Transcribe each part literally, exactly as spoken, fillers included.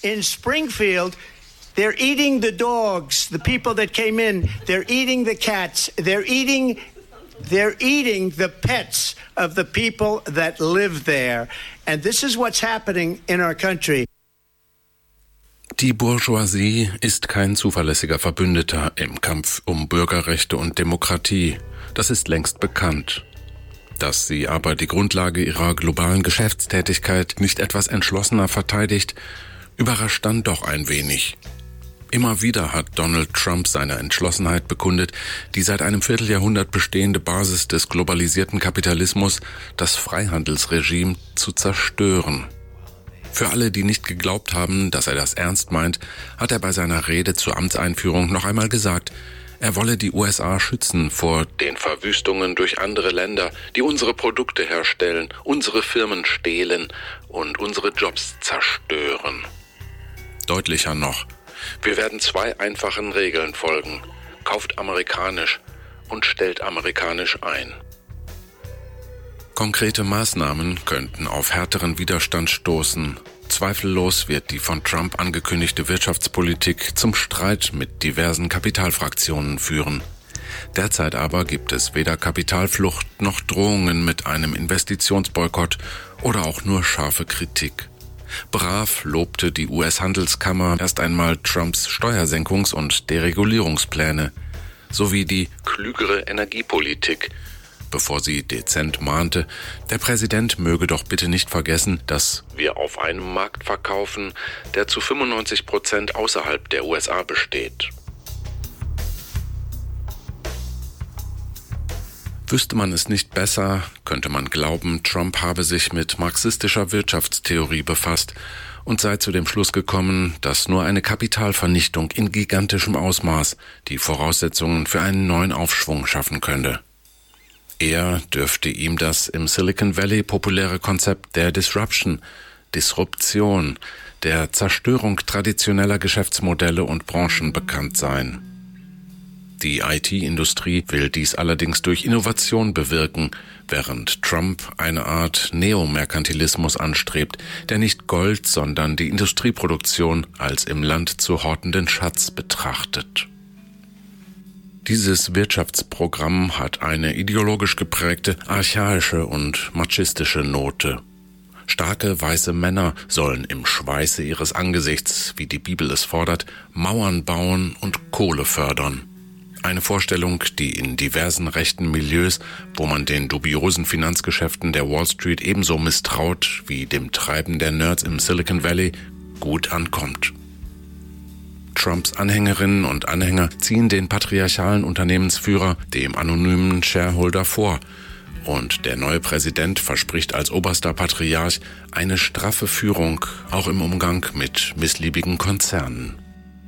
in Springfield, they're eating the dogs, the people that came in, they're eating the cats, they're eating they're eating the pets of the people that live there. And this is what's happening in our country. Die Bourgeoisie ist kein zuverlässiger Verbündeter im Kampf um Bürgerrechte und Demokratie. Das ist längst bekannt. Dass sie aber die Grundlage ihrer globalen Geschäftstätigkeit nicht etwas entschlossener verteidigt, überrascht dann doch ein wenig. Immer wieder hat Donald Trump seine Entschlossenheit bekundet, die seit einem Vierteljahrhundert bestehende Basis des globalisierten Kapitalismus, das Freihandelsregime, zu zerstören. Für alle, die nicht geglaubt haben, dass er das ernst meint, hat er bei seiner Rede zur Amtseinführung noch einmal gesagt, er wolle die U S A schützen vor den Verwüstungen durch andere Länder, die unsere Produkte herstellen, unsere Firmen stehlen und unsere Jobs zerstören. Deutlicher noch, wir werden zwei einfachen Regeln folgen. Kauft amerikanisch und stellt amerikanisch ein. Konkrete Maßnahmen könnten auf härteren Widerstand stoßen. Zweifellos wird die von Trump angekündigte Wirtschaftspolitik zum Streit mit diversen Kapitalfraktionen führen. Derzeit aber gibt es weder Kapitalflucht noch Drohungen mit einem Investitionsboykott oder auch nur scharfe Kritik. Brav lobte die U S-Handelskammer erst einmal Trumps Steuersenkungs- und Deregulierungspläne sowie die klügere Energiepolitik, bevor sie dezent mahnte, der Präsident möge doch bitte nicht vergessen, dass wir auf einem Markt verkaufen, der zu fünfundneunzig Prozent außerhalb der U S A besteht. Wüsste man es nicht besser, könnte man glauben, Trump habe sich mit marxistischer Wirtschaftstheorie befasst und sei zu dem Schluss gekommen, dass nur eine Kapitalvernichtung in gigantischem Ausmaß die Voraussetzungen für einen neuen Aufschwung schaffen könnte. Eher dürfte ihm das im Silicon Valley populäre Konzept der Disruption, Disruption, der Zerstörung traditioneller Geschäftsmodelle und Branchen bekannt sein. Die I T-Industrie will dies allerdings durch Innovation bewirken, während Trump eine Art Neomerkantilismus anstrebt, der nicht Gold, sondern die Industrieproduktion als im Land zu hortenden Schatz betrachtet. Dieses Wirtschaftsprogramm hat eine ideologisch geprägte, archaische und machistische Note. Starke weiße Männer sollen im Schweiße ihres Angesichts, wie die Bibel es fordert, Mauern bauen und Kohle fördern. Eine Vorstellung, die in diversen rechten Milieus, wo man den dubiosen Finanzgeschäften der Wall Street ebenso misstraut wie dem Treiben der Nerds im Silicon Valley, gut ankommt. Trumps Anhängerinnen und Anhänger ziehen den patriarchalen Unternehmensführer, dem anonymen Shareholder, vor. Und der neue Präsident verspricht als oberster Patriarch eine straffe Führung, auch im Umgang mit missliebigen Konzernen.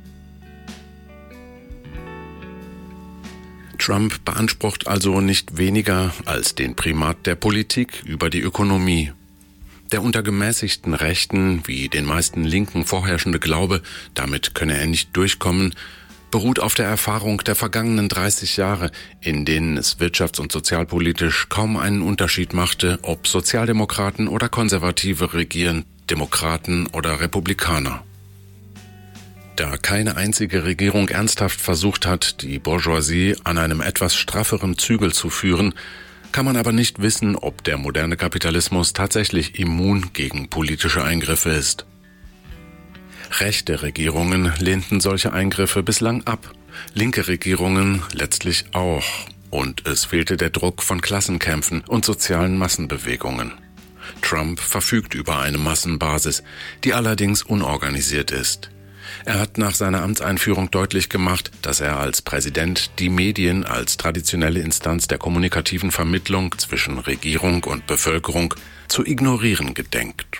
Trump beansprucht also nicht weniger als den Primat der Politik über die Ökonomie. Der unter gemäßigten Rechten, wie den meisten Linken vorherrschende Glaube, damit könne er nicht durchkommen, beruht auf der Erfahrung der vergangenen dreißig Jahre, in denen es wirtschafts- und sozialpolitisch kaum einen Unterschied machte, ob Sozialdemokraten oder Konservative regieren, Demokraten oder Republikaner. Da keine einzige Regierung ernsthaft versucht hat, die Bourgeoisie an einem etwas strafferen Zügel zu führen, kann man aber nicht wissen, ob der moderne Kapitalismus tatsächlich immun gegen politische Eingriffe ist. Rechte Regierungen lehnten solche Eingriffe bislang ab, linke Regierungen letztlich auch, und es fehlte der Druck von Klassenkämpfen und sozialen Massenbewegungen. Trump verfügt über eine Massenbasis, die allerdings unorganisiert ist. Er hat nach seiner Amtseinführung deutlich gemacht, dass er als Präsident die Medien als traditionelle Instanz der kommunikativen Vermittlung zwischen Regierung und Bevölkerung zu ignorieren gedenkt.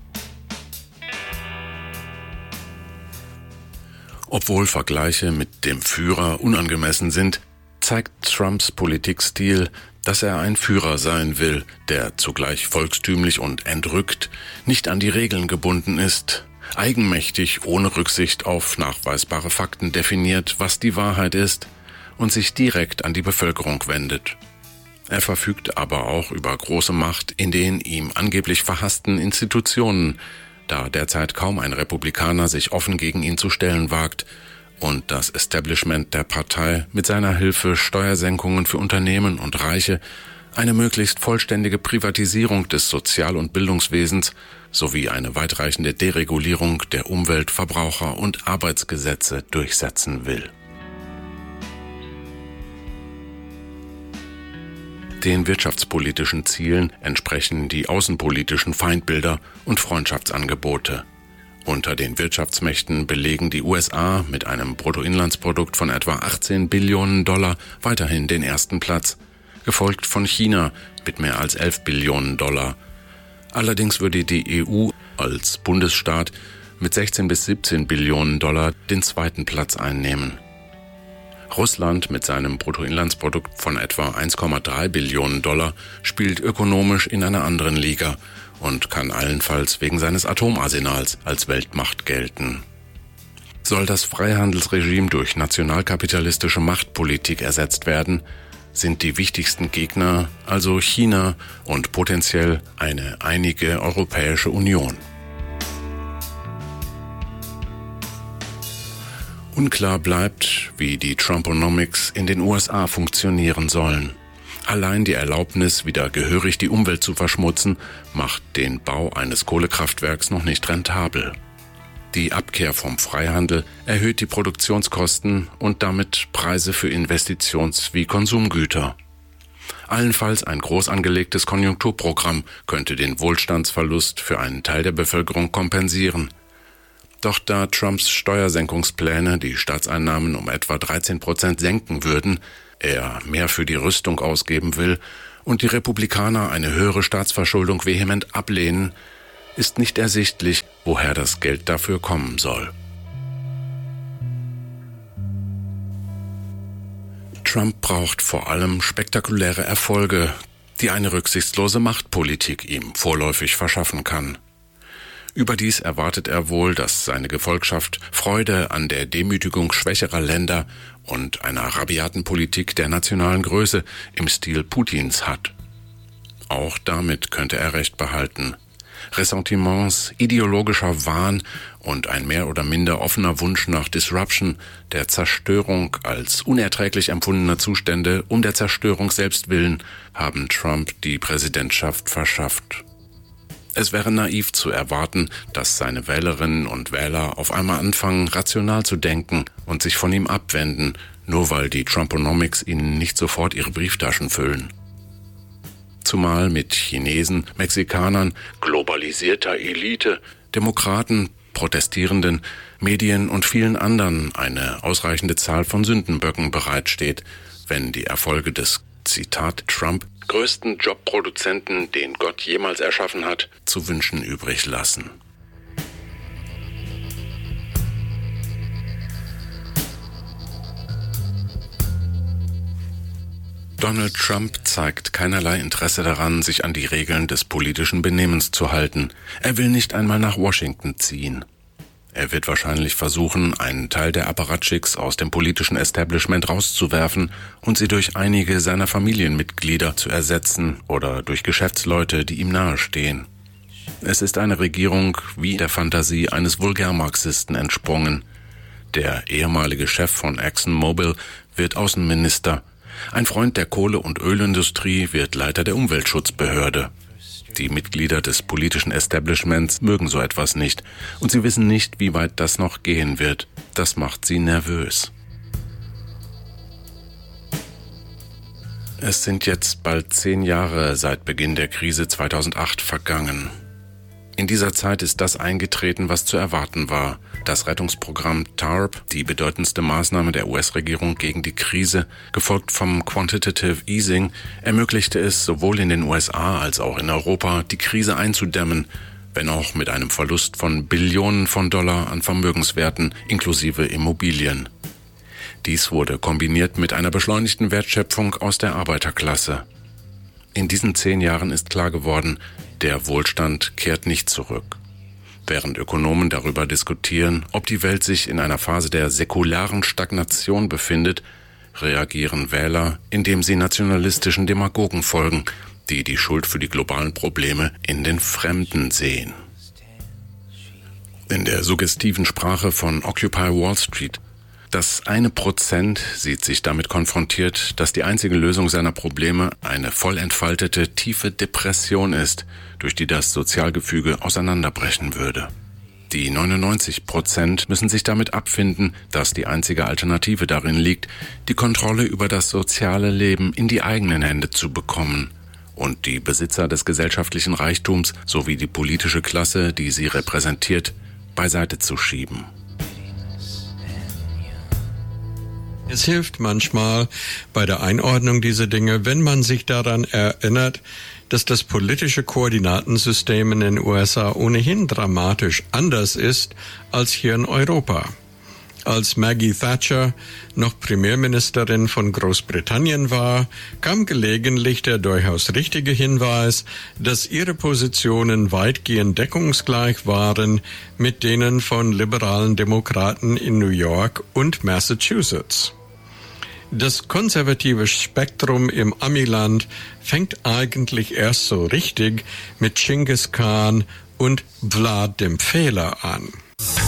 Obwohl Vergleiche mit dem Führer unangemessen sind, zeigt Trumps Politikstil, dass er ein Führer sein will, der zugleich volkstümlich und entrückt, nicht an die Regeln gebunden ist, eigenmächtig ohne Rücksicht auf nachweisbare Fakten definiert, was die Wahrheit ist, und sich direkt an die Bevölkerung wendet. Er verfügt aber auch über große Macht in den ihm angeblich verhassten Institutionen, da derzeit kaum ein Republikaner sich offen gegen ihn zu stellen wagt und das Establishment der Partei mit seiner Hilfe Steuersenkungen für Unternehmen und Reiche, eine möglichst vollständige Privatisierung des Sozial- und Bildungswesens sowie eine weitreichende Deregulierung der Umwelt-, Verbraucher- und Arbeitsgesetze durchsetzen will. Den wirtschaftspolitischen Zielen entsprechen die außenpolitischen Feindbilder und Freundschaftsangebote. Unter den Wirtschaftsmächten belegen die U S A mit einem Bruttoinlandsprodukt von etwa achtzehn Billionen Dollar weiterhin den ersten Platz, gefolgt von China mit mehr als elf Billionen Dollar. Allerdings würde die E U als Bundesstaat mit sechzehn bis siebzehn Billionen Dollar den zweiten Platz einnehmen. Russland mit seinem Bruttoinlandsprodukt von etwa eins Komma drei Billionen Dollar spielt ökonomisch in einer anderen Liga und kann allenfalls wegen seines Atomarsenals als Weltmacht gelten. Soll das Freihandelsregime durch nationalkapitalistische Machtpolitik ersetzt werden, sind die wichtigsten Gegner also China und potenziell eine einige Europäische Union. Unklar bleibt, wie die Trumponomics in den U S A funktionieren sollen. Allein die Erlaubnis, wieder gehörig die Umwelt zu verschmutzen, macht den Bau eines Kohlekraftwerks noch nicht rentabel. Die Abkehr vom Freihandel erhöht die Produktionskosten und damit Preise für Investitions- wie Konsumgüter. Allenfalls ein groß angelegtes Konjunkturprogramm könnte den Wohlstandsverlust für einen Teil der Bevölkerung kompensieren. Doch da Trumps Steuersenkungspläne die Staatseinnahmen um etwa dreizehn Prozent senken würden, er mehr für die Rüstung ausgeben will und die Republikaner eine höhere Staatsverschuldung vehement ablehnen, ist nicht ersichtlich, woher das Geld dafür kommen soll. Trump braucht vor allem spektakuläre Erfolge, die eine rücksichtslose Machtpolitik ihm vorläufig verschaffen kann. Überdies erwartet er wohl, dass seine Gefolgschaft Freude an der Demütigung schwächerer Länder und einer rabiaten Politik der nationalen Größe im Stil Putins hat. Auch damit könnte er recht behalten. Ressentiments, ideologischer Wahn und ein mehr oder minder offener Wunsch nach Disruption, der Zerstörung als unerträglich empfundener Zustände um der Zerstörung selbst willen, haben Trump die Präsidentschaft verschafft. Es wäre naiv zu erwarten, dass seine Wählerinnen und Wähler auf einmal anfangen, rational zu denken und sich von ihm abwenden, nur weil die Trumponomics ihnen nicht sofort ihre Brieftaschen füllen. Zumal mit Chinesen, Mexikanern, globalisierter Elite, Demokraten, Protestierenden, Medien und vielen anderen eine ausreichende Zahl von Sündenböcken bereitsteht, wenn die Erfolge des, Zitat Trump, größten Jobproduzenten, den Gott jemals erschaffen hat, zu wünschen übrig lassen. Donald Trump zeigt keinerlei Interesse daran, sich an die Regeln des politischen Benehmens zu halten. Er will nicht einmal nach Washington ziehen. Er wird wahrscheinlich versuchen, einen Teil der Apparatschicks aus dem politischen Establishment rauszuwerfen und sie durch einige seiner Familienmitglieder zu ersetzen oder durch Geschäftsleute, die ihm nahestehen. Es ist eine Regierung wie der Fantasie eines Vulgärmarxisten entsprungen. Der ehemalige Chef von ExxonMobil wird Außenminister. Ein Freund der Kohle- und Ölindustrie wird Leiter der Umweltschutzbehörde. Die Mitglieder des politischen Establishments mögen so etwas nicht und sie wissen nicht, wie weit das noch gehen wird. Das macht sie nervös. Es sind jetzt bald zehn Jahre seit Beginn der Krise zweitausendacht vergangen. In dieser Zeit ist das eingetreten, was zu erwarten war. Das Rettungsprogramm TARP, die bedeutendste Maßnahme der U S-Regierung gegen die Krise, gefolgt vom Quantitative Easing, ermöglichte es sowohl in den U S A als auch in Europa, die Krise einzudämmen, wenn auch mit einem Verlust von Billionen von Dollar an Vermögenswerten inklusive Immobilien. Dies wurde kombiniert mit einer beschleunigten Wertschöpfung aus der Arbeiterklasse. In diesen zehn Jahren ist klar geworden, der Wohlstand kehrt nicht zurück. Während Ökonomen darüber diskutieren, ob die Welt sich in einer Phase der säkularen Stagnation befindet, reagieren Wähler, indem sie nationalistischen Demagogen folgen, die die Schuld für die globalen Probleme in den Fremden sehen. In der suggestiven Sprache von Occupy Wall Street. Das eine Prozent sieht sich damit konfrontiert, dass die einzige Lösung seiner Probleme eine voll entfaltete, tiefe Depression ist, durch die das Sozialgefüge auseinanderbrechen würde. Die neunundneunzig Prozent müssen sich damit abfinden, dass die einzige Alternative darin liegt, die Kontrolle über das soziale Leben in die eigenen Hände zu bekommen und die Besitzer des gesellschaftlichen Reichtums sowie die politische Klasse, die sie repräsentiert, beiseite zu schieben. Es hilft manchmal bei der Einordnung dieser Dinge, wenn man sich daran erinnert, dass das politische Koordinatensystem in den U S A ohnehin dramatisch anders ist als hier in Europa. Als Maggie Thatcher noch Premierministerin von Großbritannien war, kam gelegentlich der durchaus richtige Hinweis, dass ihre Positionen weitgehend deckungsgleich waren mit denen von liberalen Demokraten in New York und Massachusetts. Das konservative Spektrum im Amiland fängt eigentlich erst so richtig mit Genghis Khan und Vlad dem Fehler an.